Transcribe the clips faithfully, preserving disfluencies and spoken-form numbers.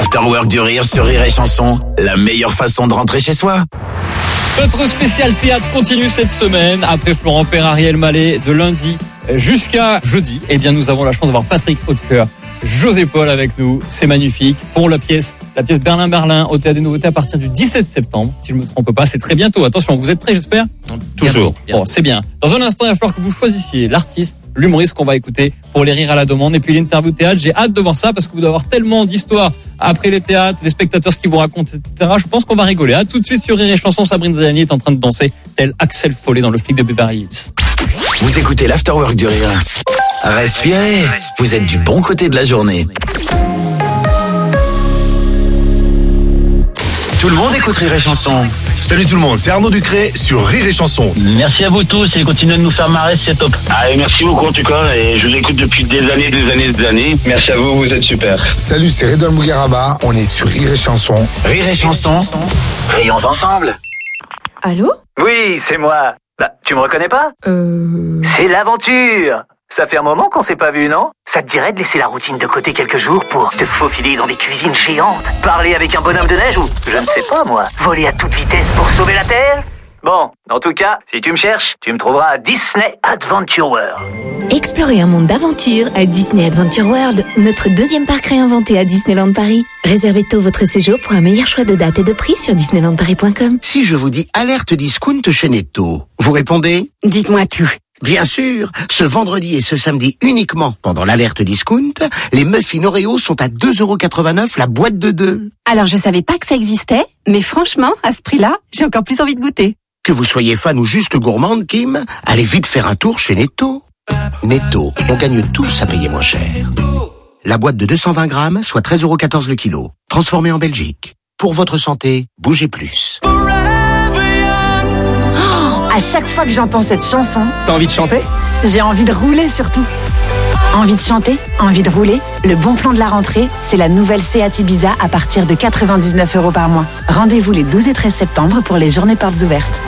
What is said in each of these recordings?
l'Afterwork du Rire sur Rire et Chanson, la meilleure façon de rentrer chez soi. Notre spécial théâtre continue cette semaine. Après Florent Père, Ariel Mallet, de lundi jusqu'à jeudi, eh bien, nous avons la chance d'avoir Patrick Hautecoeur, José Paul avec nous. C'est magnifique. Pour la pièce, la pièce Berlin-Berlin au Théâtre des Nouveautés à partir du dix-sept septembre, si je ne me trompe pas. C'est très bientôt. Attention, vous êtes prêts, j'espère? Toujours. Bon, c'est bien. Dans un instant, il va falloir que vous choisissiez l'artiste, l'humoriste qu'on va écouter pour les rires à la demande. Et puis l'interview théâtre, j'ai hâte de voir ça parce que vous devez avoir tellement d'histoires après les théâtres, les spectateurs, ce qu'ils vous racontent, et cetera. Je pense qu'on va rigoler. À tout de suite sur Rire et Chanson. Sabrine Zayani est en train de danser tel Axel Follet dans Le Flic de Beverly Hills. Vous écoutez l'Afterwork du Rire. Respirez, vous êtes du bon côté de la journée. Tout le monde écoute Rire et Chanson. Salut tout le monde, c'est Arnaud Ducré sur Rire et Chanson. Merci à vous tous et continuez de nous faire marrer, c'est top. Ah, et merci beaucoup en tout cas, et je vous écoute depuis des années, des années, des années. Merci à vous, vous êtes super. Salut, c'est Redouane Mougaraba, on est sur Rire et Chanson. Rire et Chanson, rions ensemble. Allô? Oui, c'est moi. Bah, tu me reconnais pas? Euh... C'est l'aventure. Ça fait un moment qu'on s'est pas vu, non? Ça te dirait de laisser la routine de côté quelques jours pour te faufiler dans des cuisines géantes, parler avec un bonhomme de neige ou, je ne sais pas moi, voler à toute vitesse pour sauver la Terre? Bon, en tout cas, si tu me cherches, tu me trouveras à Disney Adventure World. Explorez un monde d'aventure à Disney Adventure World, notre deuxième parc réinventé à Disneyland Paris. Réservez tôt votre séjour pour un meilleur choix de date et de prix sur disneyland paris point com. Si je vous dis alerte discount chez Netto, vous répondez? Dites-moi tout. Bien sûr, ce vendredi et ce samedi uniquement pendant l'alerte discount, les muffins Oreo sont à deux euros quatre-vingt-neuf la boîte de deux. Alors je savais pas que ça existait, mais franchement, à ce prix-là, j'ai encore plus envie de goûter. Que vous soyez fan ou juste gourmande, Kim, allez vite faire un tour chez Netto. Netto, on gagne tous à payer moins cher. La boîte de deux cent vingt grammes, soit treize euros quatorze le kilo. Transformée en Belgique. Pour votre santé, bougez plus. À chaque fois que j'entends cette chanson, T'as envie de chanter? j'ai envie de rouler surtout. Envie de chanter, envie de rouler. Le bon plan de la rentrée, c'est la nouvelle Seat Ibiza à partir de quatre-vingt-dix-neuf euros par mois. Rendez-vous les douze et treize septembre pour les journées portes ouvertes.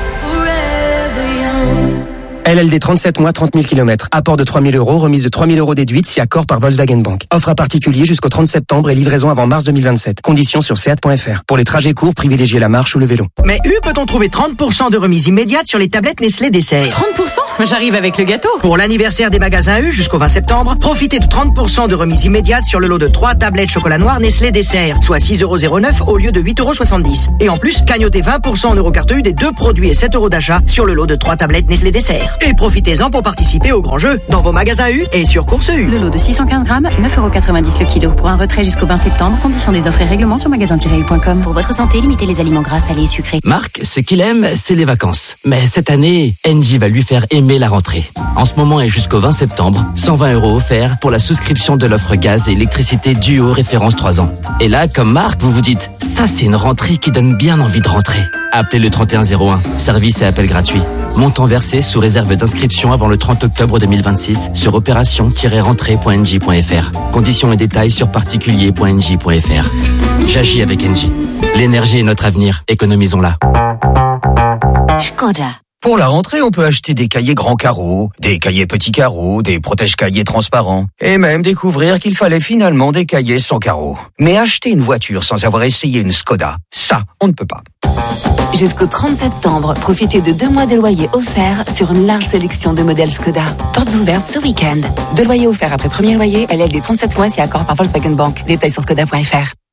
L L D trente-sept mois, trente mille kilomètres. Apport de trois mille euros, remise de trois mille euros déduite si accord par Volkswagen Bank. Offre à particulier jusqu'au trente septembre et livraison avant mars deux mille vingt-sept. Conditions sur seat point f r. Pour les trajets courts, privilégiez la marche ou le vélo. Mais U peut-on trouver trente pour cent de remise immédiate sur les tablettes Nestlé Dessert? trente pour cent? J'arrive avec le gâteau. Pour l'anniversaire des magasins U jusqu'au vingt septembre, profitez de trente pour cent de remise immédiate sur le lot de trois tablettes chocolat noir Nestlé Dessert, soit six euros zéro neuf au lieu de huit euros soixante-dix. Et en plus, cagnotez vingt pour cent en Eurocarte U des deux produits et sept euros d'achat sur le lot de trois tablettes Nestlé Dessert. Et profitez-en pour participer au grand jeu dans vos magasins U et sur Course U. Le lot de six cent quinze grammes, neuf euros quatre-vingt-dix le kilo. Pour un retrait jusqu'au vingt septembre, conditions des offres et règlements sur magasin tiret u point com. Pour votre santé, limitez les aliments gras, salés et sucrés. Marc, ce qu'il aime, c'est les vacances. Mais cette année, Engie va lui faire aimer la rentrée. En ce moment et jusqu'au vingt septembre, cent vingt euros offerts pour la souscription de l'offre gaz et électricité Duo référence trois ans. Et là, comme Marc, vous vous dites, ça c'est une rentrée qui donne bien envie de rentrer. Appelez le trente et un zéro un, service et appel gratuit. Montant versé sous réserve d'inscription avant le trente octobre deux mille vingt-six sur opération tiret rentrée point engie point f r. Conditions et détails sur particulier point engie point f r. J'agis avec Engie. L'énergie est notre avenir, économisons-la. Skoda. Pour la rentrée, on peut acheter des cahiers grands carreaux, des cahiers petits carreaux, des protège-cahiers transparents, et même découvrir qu'il fallait finalement des cahiers sans carreaux. Mais acheter une voiture sans avoir essayé une Skoda, ça, on ne peut pas. Jusqu'au trente septembre, profitez de deux mois de loyer offerts sur une large sélection de modèles Skoda. Portes ouvertes ce week-end. Deux loyers offerts après premier loyer, L L D trente-sept mois si accord par Volkswagen Bank. Détails sur skoda point f r.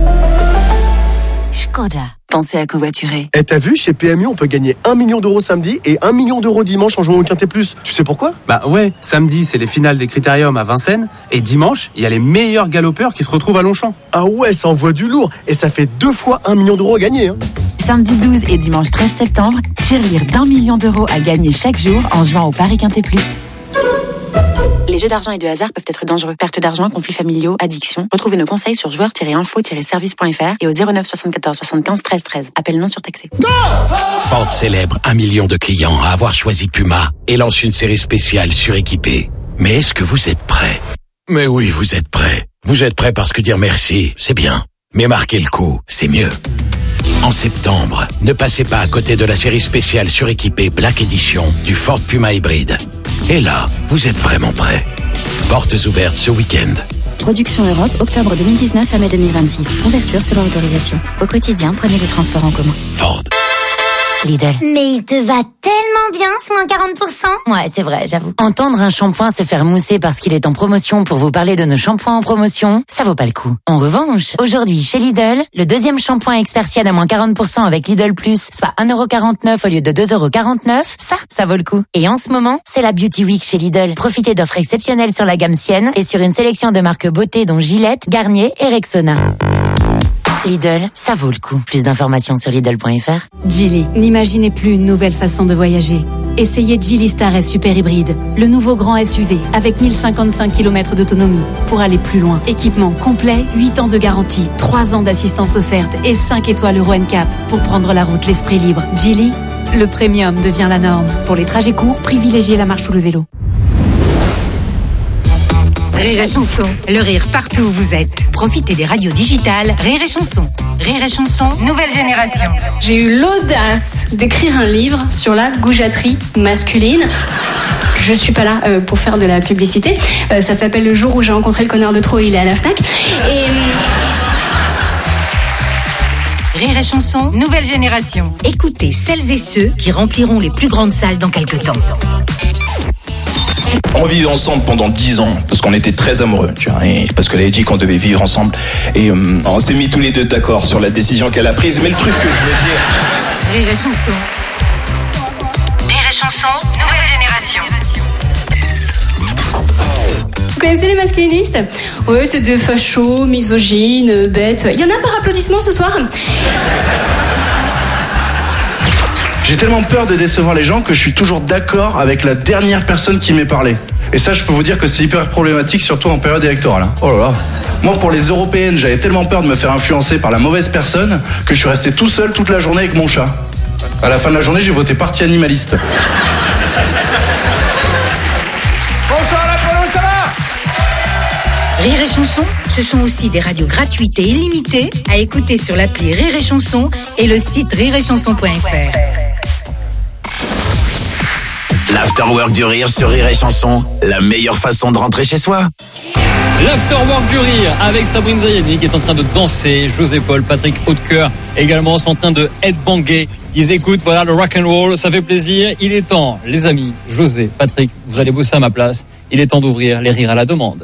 Skoda. Pensez à covoiturer. Et t'as vu, chez P M U, on peut gagner un million d'euros samedi et un million d'euros dimanche en jouant au Quintet Plus. Tu sais pourquoi? Bah ouais, samedi, c'est les finales des Critériums à Vincennes. Et dimanche, il y a les meilleurs galopeurs qui se retrouvent à Longchamp. Ah ouais, ça envoie du lourd. Et ça fait deux fois un million d'euros à gagner. Hein. Samedi douze et dimanche treize septembre, tirelire d'un million d'euros à gagner chaque jour en jouant au Paris Quintet Plus. Les jeux d'argent et de hasard peuvent être dangereux. Perte d'argent, conflits familiaux, addiction. Retrouvez nos conseils sur joueurs tiret info tiret service point f r et au zéro neuf soixante-quatorze soixante-quinze treize treize. Appel non surtaxé. Ford célèbre un million de clients à avoir choisi Puma et lance une série spéciale suréquipée. Mais est-ce que vous êtes prêts? Mais oui, vous êtes prêts. Vous êtes prêts parce que dire merci, c'est bien. Mais marquer le coup, c'est mieux. En septembre, ne passez pas à côté de la série spéciale suréquipée Black Edition du Ford Puma hybride. Et là, vous êtes vraiment prêts. Portes ouvertes ce week-end. Production Europe, octobre deux mille dix-neuf à mai deux mille vingt-six. Ouverture selon autorisation. Au quotidien, prenez les transports en commun. Ford. Lidl. Mais il te va tellement bien ce moins quarante pour cent. Ouais, c'est vrai, j'avoue. Entendre un shampoing se faire mousser parce qu'il est en promotion pour vous parler de nos shampoings en promotion, ça vaut pas le coup. En revanche, aujourd'hui chez Lidl, le deuxième shampoing Expertiad à moins quarante pour cent avec Lidl Plus, soit un euro quarante-neuf au lieu de deux euros quarante-neuf, ça, ça vaut le coup. Et en ce moment, c'est la Beauty Week chez Lidl. Profitez d'offres exceptionnelles sur la gamme Sienne et sur une sélection de marques beauté dont Gillette, Garnier et Rexona. Lidl, ça vaut le coup. Plus d'informations sur Lidl point F R. Geely, n'imaginez plus une nouvelle façon de voyager. Essayez Geely Star S Super Hybride, le nouveau grand S U V avec mille cinquante-cinq kilomètres d'autonomie pour aller plus loin. Équipement complet, huit ans de garantie, trois ans d'assistance offerte et cinq étoiles Euro N C A P pour prendre la route l'esprit libre. Geely, le premium devient la norme. Pour les trajets courts, privilégiez la marche ou le vélo. Rire et Chanson, le rire partout où vous êtes. Profitez des radios digitales Rire et Chanson. Rire et Chanson, nouvelle génération. J'ai eu l'audace d'écrire un livre sur la goujaterie masculine. Je suis pas là euh, pour faire de la publicité. Euh, ça s'appelle Le jour où j'ai rencontré le connard de trop, il est à la Fnac. Et... Rire et Chanson, nouvelle génération. Écoutez celles et ceux qui rempliront les plus grandes salles dans quelques temps. On vivait ensemble pendant dix ans parce qu'on était très amoureux, tu vois, et parce qu'elle avait dit qu'on devait vivre ensemble. Et euh, on s'est mis tous les deux d'accord sur la décision qu'elle a prise. Mais le truc que je veux dire... Rire et Chanson. Rire et Chanson, nouvelle génération. Vous connaissez les masculinistes ? Oui, c'est des fachos, misogynes, bêtes. Il y en a par applaudissement ce soir ? J'ai tellement peur de décevoir les gens que je suis toujours d'accord avec la dernière personne qui m'est parlé. Et ça, je peux vous dire que c'est hyper problématique, surtout en période électorale. Oh là là. Moi, pour les européennes, j'avais tellement peur de me faire influencer par la mauvaise personne que je suis resté tout seul toute la journée avec mon chat. À la fin de la journée, j'ai voté parti animaliste. Bonsoir la Polo, ça va ? Rire et Chanson, ce sont aussi des radios gratuites et illimitées à écouter sur l'appli Rire et Chanson et le site rire et chanson point f r. L'afterwork du rire sur Rire et Chanson, la meilleure façon de rentrer chez soi. L'afterwork du rire avec Sabrine Zayani qui est en train de danser, José Paul, Patrick Hautecoeur également sont en train de headbanger. Ils écoutent, voilà, le rock and roll, ça fait plaisir. Il est temps, les amis, José, Patrick, vous allez bosser à ma place. Il est temps d'ouvrir les rires à la demande.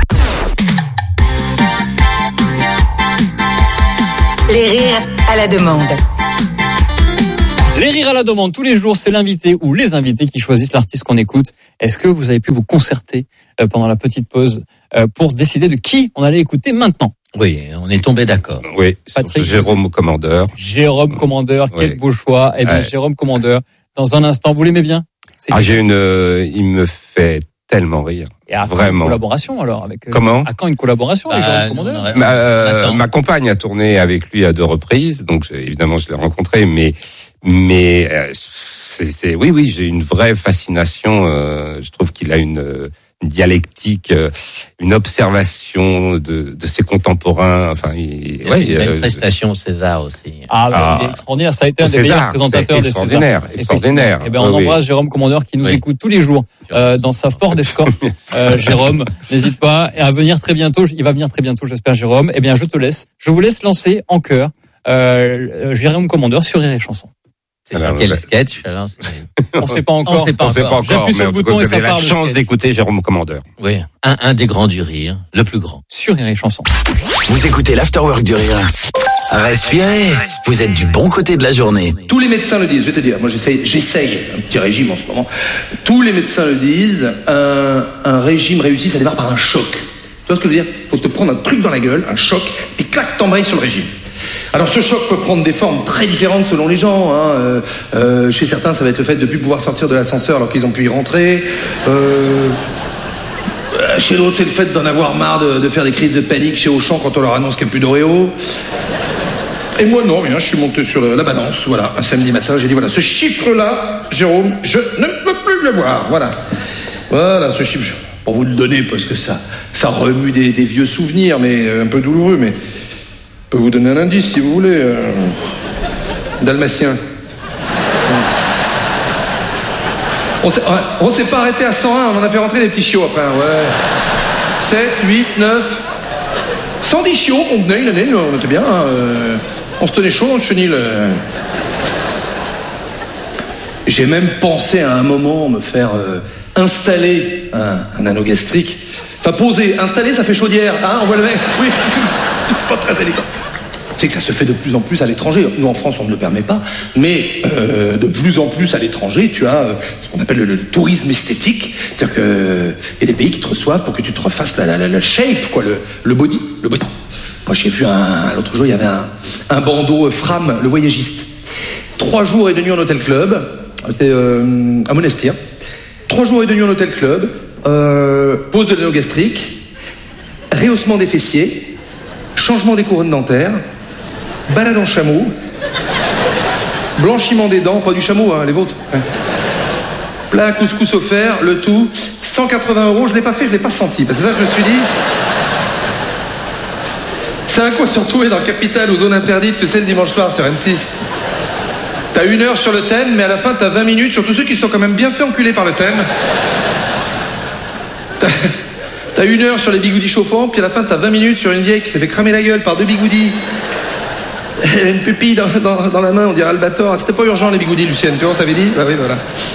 Les rires à la demande. Les rires à la demande, tous les jours, c'est l'invité ou les invités qui choisissent l'artiste qu'on écoute. Est-ce que vous avez pu vous concerter euh, pendant la petite pause euh, pour décider de qui on allait écouter maintenant ? Oui, on est tombé d'accord. Oui, Patrick, Jérôme Commandeur. Jérôme Commandeur, quel oui. beau choix. Eh bien, ouais. Jérôme Commandeur, dans un instant, vous l'aimez bien ? C'est Ah, j'ai une, euh, il me fait tellement rire. Et à Vraiment. Quand une collaboration alors avec euh, Comment À quand une collaboration avec bah, Jérôme Commandeur non, ma, euh, ma compagne a tourné avec lui à deux reprises, donc évidemment je l'ai rencontré, mais mais euh, c'est, c'est oui oui j'ai une vraie fascination. Euh, je trouve qu'il a une, une dialectique, euh, une observation de, de ses contemporains. Enfin, il, il ouais, une belle euh, prestation César aussi. Ah, bah, ah, il est extraordinaire. Ça a été un des César, meilleurs présentateurs des César. Extraordinaire, extraordinaire. Eh ben, on oui, embrasse oui. Jérôme Commandeur qui nous oui. écoute tous les jours euh, dans sa Ford Escort. euh, Jérôme, n'hésite pas à venir très bientôt. Il va venir très bientôt, j'espère, Jérôme. Eh bien, je te laisse. Je vous laisse lancer en chœur euh, Jérôme Commandeur sur Rire et Chanson. C'est alors, quel sketch alors On ne sait pas encore. On sait pas on sait encore. J'appuie sur le bouton et ça part. J'ai la chance d'écouter Jérôme Commandeur. Oui, un, un des grands du rire, le plus grand. Sur Rire et Chanson. Vous écoutez l'Afterwork du rire. Respirez. Vous êtes du bon côté de la journée. Tous les médecins le disent, je vais te dire, moi j'essaye, j'essaye un petit régime en ce moment. Tous les médecins le disent, un, un régime réussi, ça démarre par un choc. Tu vois ce que je veux dire ? Faut te prendre un truc dans la gueule, un choc, et clac, t'embrayes sur le régime. Alors ce choc peut prendre des formes très différentes selon les gens. Hein. Euh, euh, chez certains, ça va être le fait de ne plus pouvoir sortir de l'ascenseur alors qu'ils ont pu y rentrer. Euh, chez l'autre, c'est le fait d'en avoir marre de, de faire des crises de panique chez Auchan quand on leur annonce qu'il n'y a plus d'Oreo. Et moi, non, rien, je suis monté sur la balance, voilà, un samedi matin, j'ai dit, voilà, ce chiffre-là, Jérôme, je ne peux plus le voir, voilà. Voilà, ce chiffre, pour vous le donner, parce que ça, ça remue des, des vieux souvenirs, mais un peu douloureux, mais... Je peux vous donner un indice si vous voulez. Euh... Dalmatien. On s'est, ouais, on s'est pas arrêté à cent un, on en a fait rentrer des petits chiots après. Ouais. sept, huit, neuf. Sandy Chiot, on venait une année, on était bien. Hein, euh, on se tenait chaud dans le chenil. Euh. J'ai même pensé à un moment me faire euh, installer un, un anneau gastrique. Enfin, poser, installer, ça fait chaudière. Hein, on voit le mec. Oui, c'est pas très élégant. C'est que ça se fait de plus en plus à l'étranger. Nous, en France, on ne le permet pas. Mais euh, de plus en plus à l'étranger, tu as euh, ce qu'on appelle le, le tourisme esthétique. C'est-à-dire qu'il euh, y a des pays qui te reçoivent pour que tu te refasses la, la, la, la shape, quoi, le, le body. Le body. Moi, j'ai vu un... L'autre jour, il y avait un, un bandeau euh, Fram, le voyagiste. Trois jours et deux nuits en hôtel club. C'était euh, à Monastir. Trois jours et deux nuits en hôtel club. Euh, pose de l'anneau gastrique. Rehaussement des fessiers. Changement des couronnes dentaires. Balade en chameau, blanchiment des dents, pas du chameau, hein, les vôtres. Hein. Plat couscous offert, le tout, cent quatre-vingts euros, je l'ai pas fait, je l'ai pas senti, parce que c'est ça que je me suis dit. C'est un coup à se retrouver dans le Capital ou zone interdite, tu sais, le dimanche soir sur M six. T'as une heure sur le thème, mais à la fin t'as vingt minutes sur tous ceux qui se sont quand même bien fait enculer par le thème. T'as, t'as une heure sur les bigoudis chauffants, puis à la fin t'as vingt minutes sur une vieille qui s'est fait cramer la gueule par deux bigoudis. Elle a une pupille dans, dans, dans la main, on dirait Albator. C'était pas urgent les bigoudis, Lucienne, tu vois, on t'avait dit? Bah oui, voilà.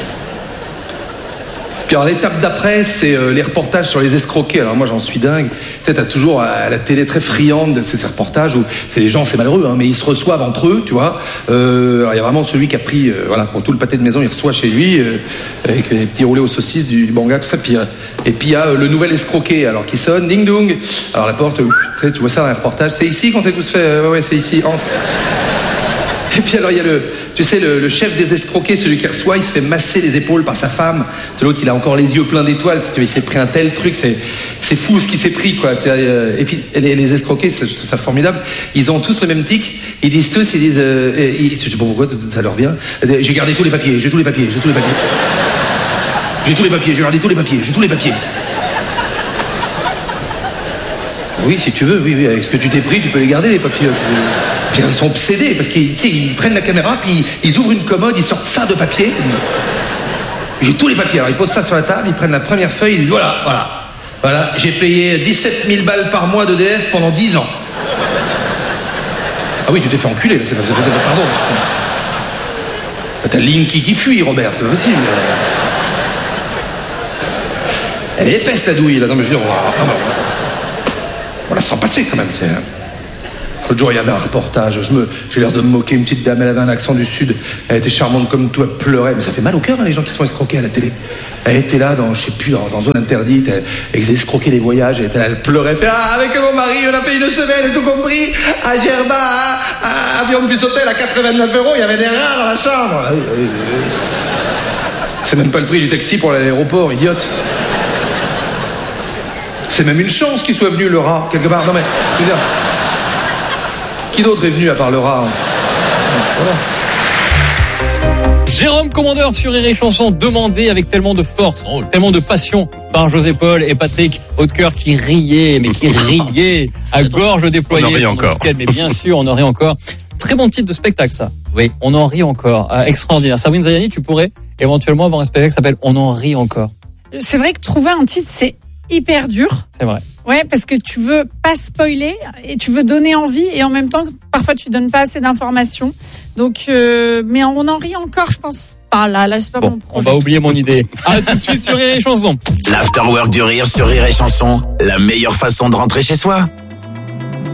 Puis alors l'étape d'après, c'est euh, les reportages sur les escroqués. Alors moi j'en suis dingue. Tu sais, t'as toujours à la télé très friande de ces, ces reportages où c'est les gens, c'est malheureux, hein, mais ils se reçoivent entre eux, tu vois. Euh, alors il y a vraiment celui qui a pris, euh, voilà, pour tout le pâté de maison, il reçoit chez lui euh, avec les petits roulés aux saucisses, du, du banga, tout ça. Puis, euh, et puis il y a euh, le nouvel escroqué, alors qui sonne, ding dong. Alors la porte, euh, tu sais, tu vois ça dans les reportages. C'est ici qu'on s'est tous fait. Euh, ouais, c'est ici. Entre. Et puis alors il y a le, tu sais, le, le chef des escroqués, celui qui reçoit, il se fait masser les épaules par sa femme. C'est l'autre, il a encore les yeux pleins d'étoiles. Si tu veux, il s'est pris un tel truc, c'est, c'est fou ce qui s'est pris, quoi. Et puis les, les escroqués, c'est, je trouve ça formidable. Ils ont tous le même tic. Ils disent tous, ils disent, euh, ils, je sais pas pourquoi ça leur vient. J'ai gardé tous les papiers, j'ai tous les papiers, j'ai tous les papiers. J'ai tous les papiers, j'ai gardé tous les papiers, j'ai tous les papiers. Oui, si tu veux, oui, oui. Avec ce que tu t'es pris, tu peux les garder, les papiers. Puis ils sont obsédés, parce qu'ils ils prennent la caméra, puis ils ouvrent une commode, ils sortent ça de papier. J'ai tous les papiers. Alors ils posent ça sur la table, ils prennent la première feuille, ils disent voilà, voilà. Voilà, j'ai payé dix-sept mille balles par mois d'E D F pendant dix ans. Ah oui, tu t'es fait enculer, là, c'est pas, c'est pas, c'est pas pardon. T'as Linky qui fuit, Robert, c'est pas possible. Elle est épaisse, la douille, là. Non, mais je veux dire, on la sent passer quand même. C'est... L'autre jour, il y avait un reportage. Je me, j'ai l'air de me moquer. Une petite dame, elle avait un accent du Sud. Elle était charmante comme tout. Elle pleurait. Mais ça fait mal au cœur, hein, les gens qui se font escroquer à la télé. Elle était là, dans, je sais plus, dans, dans zone interdite. Elle, elle faisait escroquer les voyages. Elle, était là, elle pleurait. Elle fait ah, avec mon mari, on a payé une semaine, tout compris. À Gerba, à, à avion plus hôtel à quatre-vingt-neuf euros. Il y avait des rats dans la chambre. Ah, oui, oui, oui. C'est même pas le prix du taxi pour aller à l'aéroport, idiote. C'est même une chance qu'il soit venu, le rat, quelque part. Non mais, je veux dire, qui d'autre est venu à part le rat? Voilà. Jérôme Commandeur sur Rire et Chanson, demandé avec tellement de force, tellement de passion par José Paul et Patrick Hautecoeur qui riaient, mais qui riaient à gorge déployée. On en rit encore. Mais bien sûr, on en rit encore. Très bon titre de spectacle, ça. Oui, on en rit encore. Ah, extraordinaire. Sabrine Zayani, tu pourrais éventuellement avoir un spectacle qui s'appelle On en rit encore. C'est vrai que trouver un titre, c'est hyper dur. C'est vrai. Ouais, parce que tu veux pas spoiler et tu veux donner envie et en même temps, parfois tu donnes pas assez d'informations. Donc, euh, mais on en rit encore, je pense pas. Là, là, c'est pas bon, mon projet. On va oublier mon idée. À tout de suite sur Rire et Chanson. L'Afterwork du rire sur Rire et Chanson, la meilleure façon de rentrer chez soi.